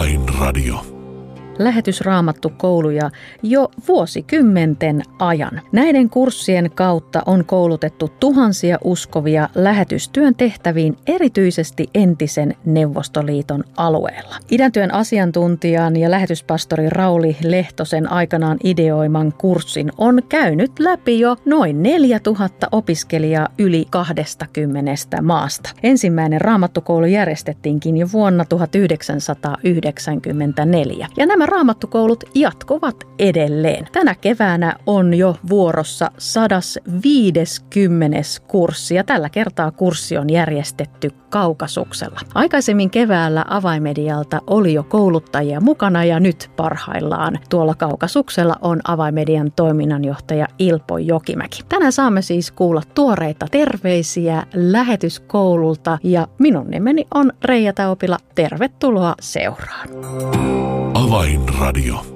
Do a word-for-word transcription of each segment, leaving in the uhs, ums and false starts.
Avainradio. Lähetysraamattukouluja jo vuosikymmenten ajan. Näiden kurssien kautta on koulutettu tuhansia uskovia lähetystyön tehtäviin erityisesti entisen Neuvostoliiton alueella. Idäntyön asiantuntijan ja lähetyspastori Rauli Lehtosen aikanaan ideoiman kurssin on käynyt läpi jo noin neljätuhatta opiskelijaa yli kaksikymmentä maasta. Ensimmäinen raamattukoulu järjestettiinkin jo vuonna tuhatyhdeksänsataayhdeksänkymmentäneljä. Ja nämä raamattukoulut jatkuvat edelleen. Tänä keväänä on jo vuorossa sadas viideskymmenes kurssi ja tällä kertaa kurssi on järjestetty Kaukasuksella. Aikaisemmin keväällä Avainmedialta oli jo kouluttajia mukana ja nyt parhaillaan tuolla Kaukasuksella on Avainmedian toiminnanjohtaja Ilpo Jokimäki. Tänään saamme siis kuulla tuoreita terveisiä lähetyskoululta ja minun nimeni on Reija Taupila. Tervetuloa seuraan. Avainradio.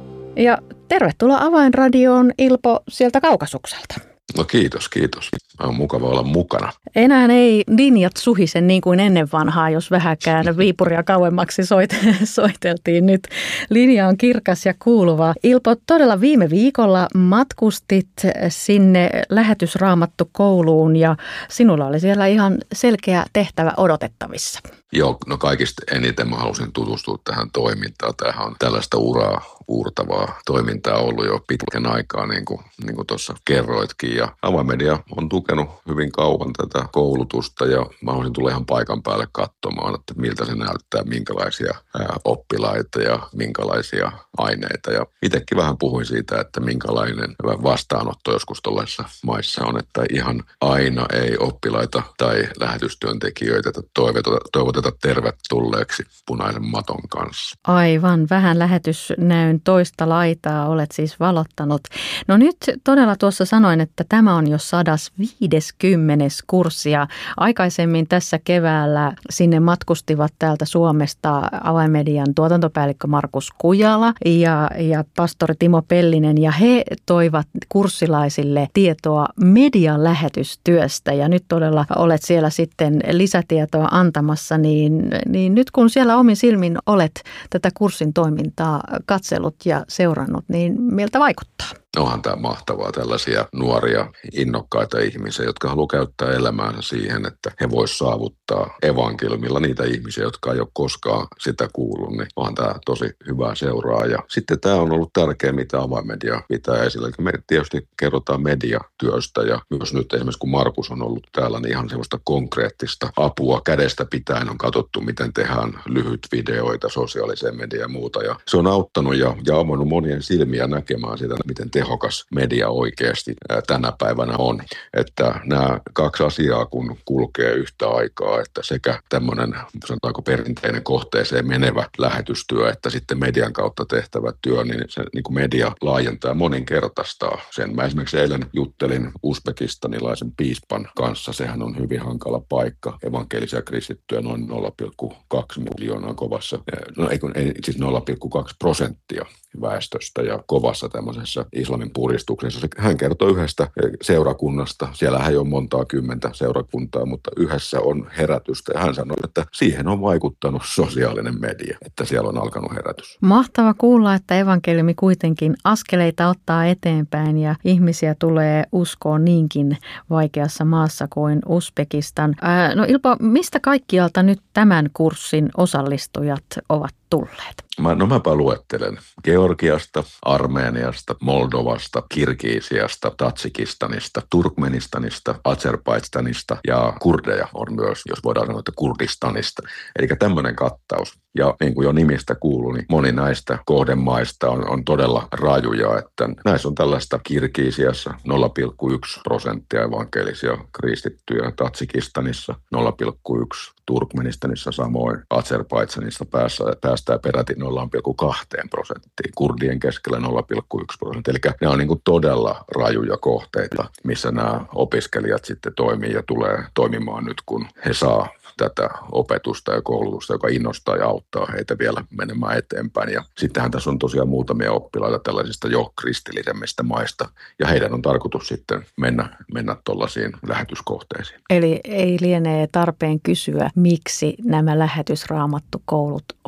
Ja tervetuloa Avainradioon, Ilpo, sieltä Kaukasukselta. No kiitos, kiitos. On mukava olla mukana. Enää ei linjat suhise niin kuin ennen vanhaa, jos vähäkään Viipuria kauemmaksi soit- soiteltiin. Nyt linja on kirkas ja kuuluva. Ilpo, todella viime viikolla matkustit sinne lähetysraamattukouluun ja sinulla oli siellä ihan selkeä tehtävä odotettavissa. Joo, no kaikista eniten mä halusin tutustua tähän toimintaan. Tämähän on tällaista uraa uurtavaa toimintaa ollut jo pitkän aikaa, niin kuin, niin kuin tuossa kerroitkin. Ja Avainmedia on tukenut hyvin kauan tätä koulutusta ja mä halusin tulla ihan paikan päälle katsomaan, että miltä se näyttää, minkälaisia ää, oppilaita ja minkälaisia aineita. Ja itsekin vähän puhuin siitä, että minkälainen vastaanotto joskus tuollaisissa maissa on, että ihan aina ei oppilaita tai lähetystyöntekijöitä toivoteta, toivoteta tervetulleeksi punaisen maton kanssa. Aivan, vähän lähetysnäyn toista laitaa olet siis valottanut. No nyt todella tuossa sanoin, että tämä on jo sadas viideskymmenes kurssi ja aikaisemmin tässä keväällä sinne matkustivat täältä Suomesta Avainmedian tuotantopäällikkö Markus Kujala ja, ja pastori Timo Pellinen ja he toivat kurssilaisille tietoa median lähetystyöstä ja nyt todella olet siellä sitten lisätietoa antamassa, niin, niin nyt kun siellä omin silmin olet tätä kurssin toimintaa katsellut ja seurannut, niin miltä vaikuttaa? Onhan tämä mahtavaa, tällaisia nuoria, innokkaita ihmisiä, jotka haluaa käyttää elämäänsä siihen, että he voisivat saavuttaa evankeliumilla niitä ihmisiä, jotka ei ole koskaan sitä kuullut, niin onhan tämä tosi hyvää seuraa. Ja sitten tämä on ollut tärkeä, mitä Avainmedia pitää esillä. Eli me tietysti kerrotaan mediatyöstä ja myös nyt esimerkiksi kun Markus on ollut täällä, niin ihan semmoista konkreettista apua kädestä pitäen on katsottu, miten tehdään lyhyt videoita, sosiaaliseen mediaan ja muuta. Ja se on auttanut ja, ja avannut monien silmiä näkemään sitä, miten tehokas media oikeasti tänä päivänä on. Että nämä kaksi asiaa, kun kulkee yhtä aikaa, että sekä tämmöinen, sanotaanko perinteinen kohteeseen menevä lähetystyö, että sitten median kautta tehtävä työ, niin se niin kuin media laajentaa moninkertaistaa sen. Mä esimerkiksi eilen juttelin uzbekistanilaisen piispan kanssa. Sehän on hyvin hankala paikka. Evankelisia kristittyjä noin nolla pilkku kaksi miljoonaa kovassa, no ei, ei siis nolla pilkku kaksi prosenttia väestöstä ja kovassa tämmöisessä islamin puristuksessa. Hän kertoi yhdestä seurakunnasta. Siellä ei ole montaa kymmentä seurakuntaa, mutta yhdessä on herätystä. Ja hän sanoi, että siihen on vaikuttanut sosiaalinen media, että siellä on alkanut herätys. Mahtava kuulla, että evankeliumi kuitenkin askeleita ottaa eteenpäin ja ihmisiä tulee uskoon niinkin vaikeassa maassa kuin Uzbekistan. Ää, no Ilpo, mistä kaikkialta nyt tämän kurssin osallistujat ovat tulleet? Mä, no mäpä luettelen. Georgiasta, Armeniasta, Moldovasta, Kirgisiasta, Tatsikistanista, Turkmenistanista, Azerbaidžanista ja kurdeja on myös, jos voidaan sanoa, että Kurdistanista. Eli tämmöinen kattaus. Ja niin kuin jo nimistä kuuluu, niin moni näistä kohdemaista on, on todella rajuja, että näissä on tällaista Kirgisiassa nolla pilkku yksi prosenttia evankelisia kristittyjä, Tatsikistanissa nolla pilkku yksi, Turkmenistanissa samoin, Azerbaidžanissa päästään peräti nolla pilkku kaksi prosenttia, kurdien keskellä nolla pilkku yksi prosenttia. Eli nämä on niin kuin todella rajuja kohteita, missä nämä opiskelijat sitten toimii ja tulee toimimaan nyt, kun he saa tätä opetusta ja koulutusta, joka innostaa ja auttaa heitä vielä menemään eteenpäin. Ja sittenhän tässä on tosiaan muutamia oppilaita tällaisista jo kristillisemmistä maista, ja heidän on tarkoitus sitten mennä, mennä tuollaisiin lähetyskohteisiin. Eli ei lienee tarpeen kysyä, miksi nämä lähetysraamattukoulut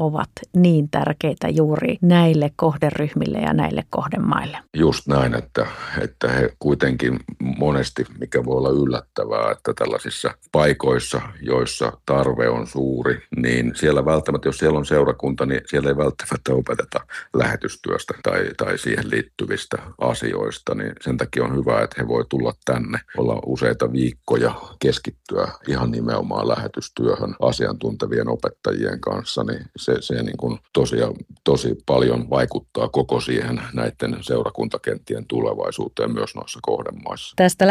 ovat niin tärkeitä juuri näille kohderyhmille ja näille kohdemaille? Just näin, että, että he kuitenkin monesti, mikä voi olla yllättävää, että tällaisissa paikoissa, joissa tarve on suuri, niin siellä välttämättä, jos siellä on seurakunta, niin siellä ei välttämättä opeteta lähetystyöstä tai, tai siihen liittyvistä asioista, niin sen takia on hyvä, että he voi tulla tänne, olla useita viikkoja, keskittyä ihan nimenomaan lähetystyöhön asiantuntevien opettajien kanssa, niin se, se niin kuin tosiaan, tosi paljon vaikuttaa koko siihen näiden seurakuntakenttien tulevaisuuteen myös noissa kohdemaissa. Tästä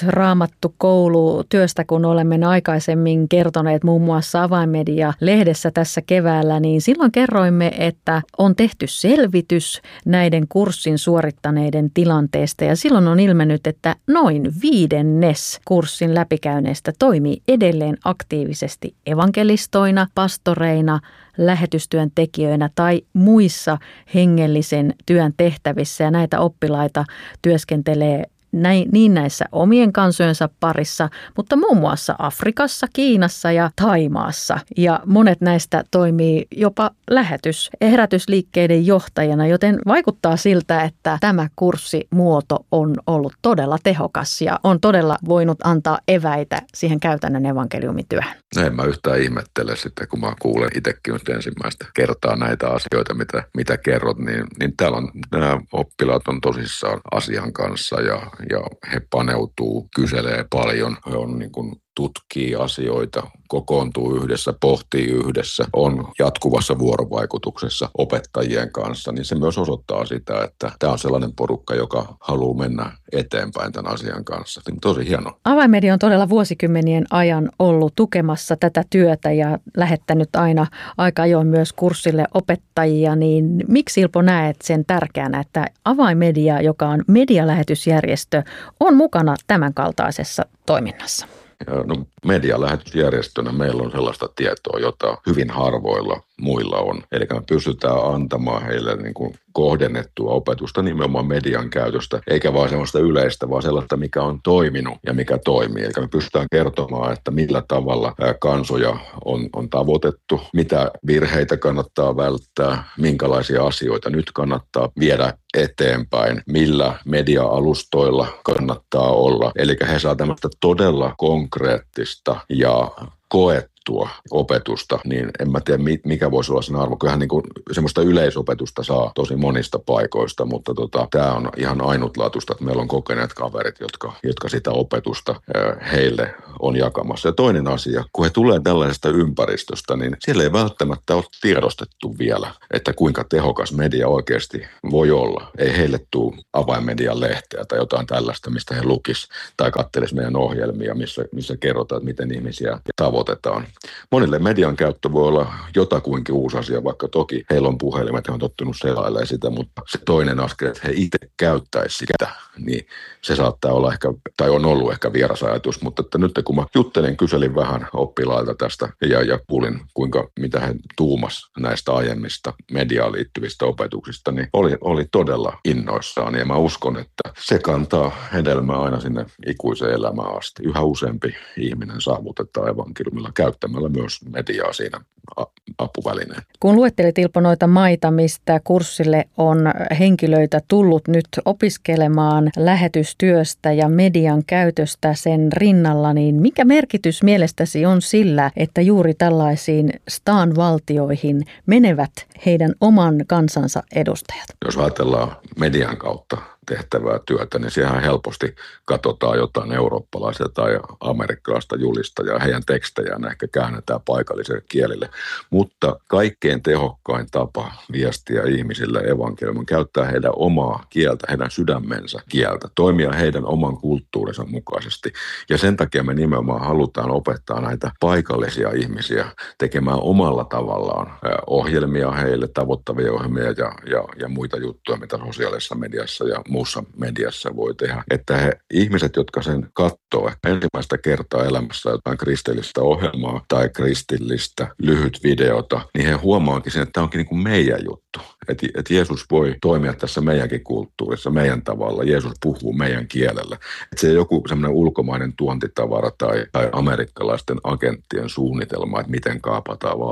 lähetysraamattukoulutyöstä, kun olemme aikaisemmin kertoneet muun muassa Avainmedia-lehdessä tässä keväällä, niin silloin kerroimme, että on tehty selvitys näiden kurssin suorittaneiden tilanteesta ja silloin on ilmennyt, että noin viidennes kurssin läpikäyneistä toimii edelleen aktiivisesti evankelistoina, pastoreina, lähetystyön tekijöinä tai muissa hengellisen työn tehtävissä ja näitä oppilaita työskentelee näin, niin näissä omien kansojensa parissa, mutta muun muassa Afrikassa, Kiinassa ja Thaimaassa. Ja monet näistä toimii jopa lähetys- ja herätysliikkeiden johtajana, joten vaikuttaa siltä, että tämä kurssimuoto on ollut todella tehokas ja on todella voinut antaa eväitä siihen käytännön evankeliumityöhön. En mä yhtään ihmettele sitten, kun mä kuulen itsekin nyt ensimmäistä kertaa näitä asioita, mitä, mitä kerrot, niin, niin täällä on, nämä oppilaat on tosissaan asian kanssa ja ja he paneutuu, kyselee paljon, he on niin kuin tutkii asioita, kokoontuu yhdessä, pohtii yhdessä, on jatkuvassa vuorovaikutuksessa opettajien kanssa, niin se myös osoittaa sitä, että tämä on sellainen porukka, joka haluaa mennä eteenpäin tämän asian kanssa. Tosi hieno. Avainmedia on todella vuosikymmenien ajan ollut tukemassa tätä työtä ja lähettänyt aina aika ajoin myös kurssille opettajia, niin miksi Ilpo näet sen tärkeänä, että Avainmedia, joka on medialähetysjärjestö, on mukana tämän kaltaisessa toiminnassa? No, medialähetysjärjestönä meillä on sellaista tietoa, jota hyvin harvoilla muilla on. Eli me pystytään antamaan heille niin kuin kohdennettua opetusta nimenomaan median käytöstä, eikä vaan sellaista yleistä, vaan sellaista, mikä on toiminut ja mikä toimii. Eli me pystytään kertomaan, että millä tavalla kansoja on, on tavoitettu, mitä virheitä kannattaa välttää, minkälaisia asioita nyt kannattaa viedä eteenpäin, millä media-alustoilla kannattaa olla. Eli he saa tämmöistä todella konkreettista ja koettua opetusta, niin en mä tiedä mikä voisi olla sen arvo. Kyllähän niin kuin semmoista yleisopetusta saa tosi monista paikoista, mutta tota, tämä on ihan ainutlaatuista, että meillä on kokeneet kaverit, jotka, jotka sitä opetusta heille on jakamassa. Ja toinen asia, kun he tulee tällaisesta ympäristöstä, niin siellä ei välttämättä ole tiedostettu vielä, että kuinka tehokas media oikeasti voi olla. Ei heille tule Avainmedian lehteä tai jotain tällaista, mistä he lukis tai kattelis meidän ohjelmia, missä, missä kerrotaan, että miten ihmisiä tavoitetaan. Monille median käyttö voi olla jotakuinkin uusi asia, vaikka toki heillä on puhelimet, he on tottunut selailemaan sitä, mutta se toinen askel, että he itse käyttäisivät sitä, niin se saattaa olla ehkä, tai on ollut ehkä vieras ajatus, mutta että nyt kun mä juttelin, kyselin vähän oppilailta tästä ja, ja kuulin, kuinka, mitä he tuumas näistä aiemmista mediaan liittyvistä opetuksista, niin oli, oli todella innoissaan ja mä uskon, että se kantaa hedelmää aina sinne ikuiseen elämään asti. Yhä useampi ihminen saavutetaan evankeliumilla käyttämällä myös mediaa siinä apuvälineen. Kun luettelit Ilpo noita maita, mistä kurssille on henkilöitä tullut nyt opiskelemaan lähetystyöstä ja median käytöstä sen rinnalla, niin mikä merkitys mielestäsi on sillä, että juuri tällaisiin staan valtioihin menevät heidän oman kansansa edustajat? Jos ajatellaan median kautta tehtävää työtä, niin siihen helposti katsotaan jotain eurooppalaista tai amerikkalaista julistajaa. Heidän tekstejään ehkä käännetään paikalliselle kielille. Mutta kaikkein tehokkain tapa viestiä ihmisille evankeliumin käyttää heidän omaa kieltä, heidän sydämensä kieltä, toimia heidän oman kulttuurinsa mukaisesti. Ja sen takia me nimenomaan halutaan opettaa näitä paikallisia ihmisiä tekemään omalla tavallaan ohjelmia heille, tavoittavia ohjelmia ja, ja, ja muita juttuja, mitä sosiaalisessa mediassa ja muussa mediassa voi tehdä. Että he ihmiset, jotka sen katsoo ensimmäistä kertaa elämässä jotain kristillistä ohjelmaa tai kristillistä lyhyt videota, niin he huomaakin sen, että tämä onkin niin kuin meidän juttu. Että et Jeesus voi toimia tässä meidänkin kulttuurissa, meidän tavalla. Jeesus puhuu meidän kielellä. Että se ei joku semmoinen ulkomainen tuontitavara tai, tai amerikkalaisten agenttien suunnitelma, että miten kaapataan valta.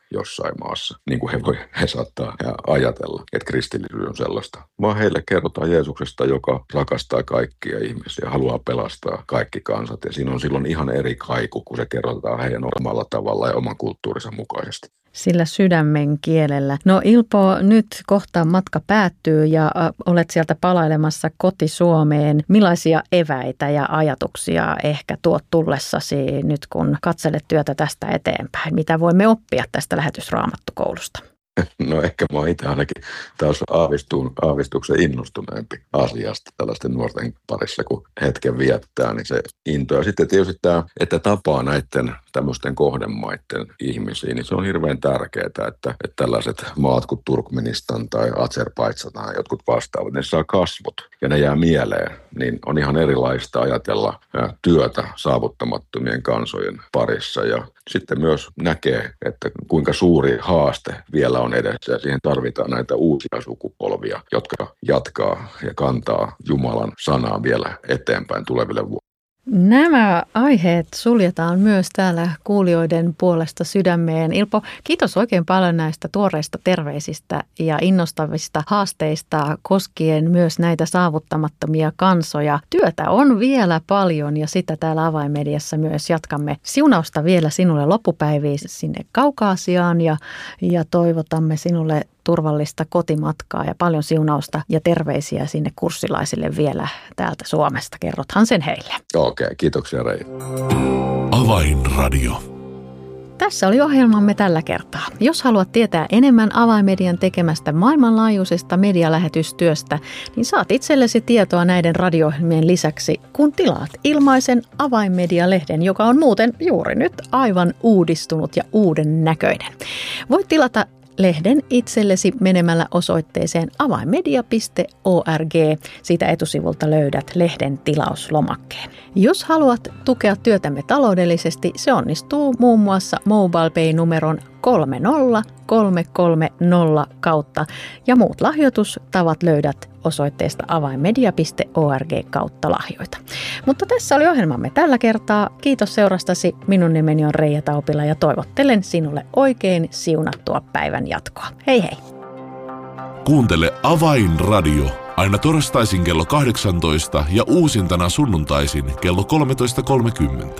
jossain maassa, niin kuin he, voi, he saattaa ajatella, että kristillisyys on sellaista. Vaan heille kerrotaan Jeesuksesta, joka rakastaa kaikkia ihmisiä, haluaa pelastaa kaikki kansat. Ja siinä on silloin ihan eri kaiku, kun se kerrotaan heidän omalla tavalla ja oman kulttuurinsa mukaisesti. Sillä sydämen kielellä. No Ilpo, nyt kohta matka päättyy ja olet sieltä palailemassa koti-Suomeen. Millaisia eväitä ja ajatuksia ehkä tuot tullessasi nyt, kun katselet työtä tästä eteenpäin? Mitä voimme oppia tästä lähetysraamattukoulusta? No ehkä mä oon itse ainakin taas aavistuun, aavistuksen innostuneempi asiasta tällaisten nuorten parissa, kun hetken viettää, niin se into. Ja sitten tietysti tämä, että tapaa näiden tämmöisten kohdemaiden ihmisiä, niin se on hirveän tärkeää, että, että tällaiset maat kuin Turkmenistan tai Azerbaidžan tai jotkut vastaavat, ne saa kasvot ja ne jää mieleen, niin on ihan erilaista ajatella työtä saavuttamattomien kansojen parissa ja sitten myös näkee, että kuinka suuri haaste vielä on edessä ja siihen tarvitaan näitä uusia sukupolvia, jotka jatkaa ja kantaa Jumalan sanaa vielä eteenpäin tuleville vuosille. Nämä aiheet suljetaan myös täällä kuulijoiden puolesta sydämeen. Ilpo, kiitos oikein paljon näistä tuoreista terveisistä ja innostavista haasteista koskien myös näitä saavuttamattomia kansoja. Työtä on vielä paljon ja sitä täällä Avainmediassa myös jatkamme. Siunausta vielä sinulle loppupäiviin sinne Kaukaasiaan ja, ja toivotamme sinulle turvallista kotimatkaa ja paljon siunausta ja terveisiä sinne kurssilaisille vielä täältä Suomesta. Kerrothan sen heille. Okei, okay, kiitoksia Reija. Avainradio. Tässä oli ohjelmamme tällä kertaa. Jos haluat tietää enemmän Avainmedian tekemästä maailmanlaajuisesta medialähetystyöstä, niin saat itsellesi tietoa näiden radio-ohjelmien lisäksi, kun tilaat ilmaisen Avainmedia-lehden, joka on muuten juuri nyt aivan uudistunut ja uuden näköinen. Voit tilata lehden itsellesi menemällä osoitteeseen avainmedia piste org. Siitä etusivulta löydät lehden tilauslomakkeen. Jos haluat tukea työtämme taloudellisesti, se onnistuu muun muassa MobilePay-numeron kolme nolla kolme kolme nolla kautta ja muut lahjoitustavat löydät osoitteesta avainmedia piste org kautta lahjoita. Mutta tässä oli ohjelmamme tällä kertaa. Kiitos seurastasi. Minun nimeni on Reija Taupila ja toivottelen sinulle oikein siunattua päivän jatkoa. Hei hei! Kuuntele Avainradio aina torstaisin kello kahdeksantoista ja uusintana sunnuntaisin kello kolmetoista kolmekymmentä.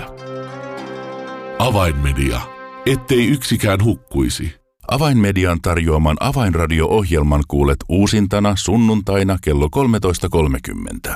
Avainmedia. Ettei yksikään hukkuisi. Avainmedian tarjoaman Avainradio-ohjelman kuulet uusintana sunnuntaina kello kolmetoista kolmekymmentä.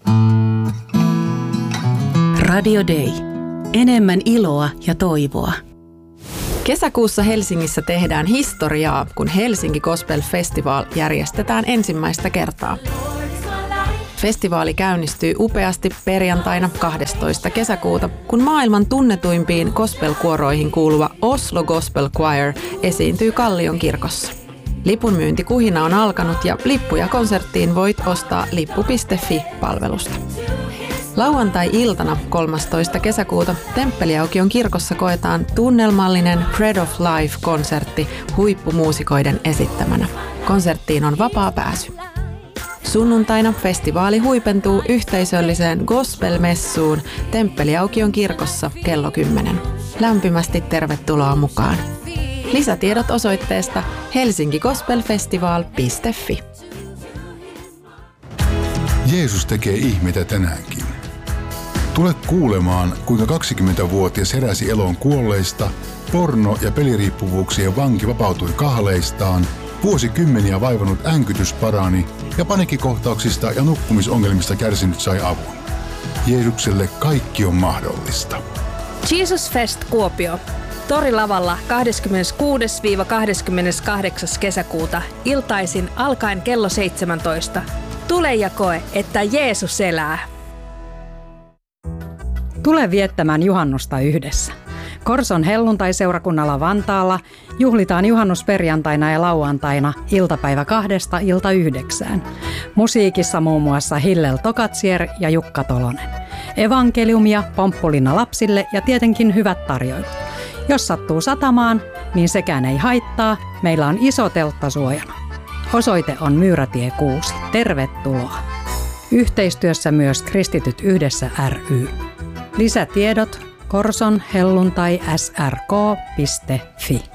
Radio Day. Enemmän iloa ja toivoa. Kesäkuussa Helsingissä tehdään historiaa, kun Helsinki Gospel Festival järjestetään ensimmäistä kertaa. Festivaali käynnistyy upeasti perjantaina kahdestoista kesäkuuta, kun maailman tunnetuimpiin gospel-kuoroihin kuuluva Oslo Gospel Choir esiintyy Kallion kirkossa. Lipunmyyntikuhina on alkanut ja lippuja konserttiin voit ostaa lippu piste fi-palvelusta. Lauantai-iltana kolmastoista kesäkuuta Temppeliaukion kirkossa koetaan tunnelmallinen Bread of Life-konsertti huippumuusikoiden esittämänä. Konserttiin on vapaa pääsy. Sunnuntaina festivaali huipentuu yhteisölliseen gospel-messuun Temppeliaukion kirkossa kello kymmenen. Lämpimästi tervetuloa mukaan. Lisätiedot osoitteesta helsinki gospel festival piste fi. Jeesus tekee ihmeitä tänäänkin. Tule kuulemaan, kuinka kaksikymmentävuotias heräsi eloon kuolleista, porno- ja peliriippuvuuksien vanki vapautui kahleistaan, vuosikymmeniä vaivannut änkytys parani ja paniikkikohtauksista ja nukkumisongelmista kärsinyt sai avun. Jeesukselle kaikki on mahdollista. Jesus Fest Kuopio. Torilavalla kahdeskymmeneskuudes kahdeskymmeneskahdeksas kesäkuuta iltaisin alkaen kello seitsemäntoista. Tule ja koe, että Jeesus elää. Tule viettämään juhannusta yhdessä. Korson helluntaiseurakunnalla Vantaalla juhlitaan juhannusperjantaina ja lauantaina iltapäivä kahdesta ilta yhdeksään. Musiikissa muun muassa Hillel Tokatsier ja Jukka Tolonen. Evankeliumia, pomppulinna lapsille ja tietenkin hyvät tarjoilut. Jos sattuu satamaan, niin sekään ei haittaa. Meillä on iso teltta suojana. Osoite on Myyrätie kuusi. Tervetuloa. Yhteistyössä myös Kristityt yhdessä ry. Lisätiedot korson helluntai s r k piste fi.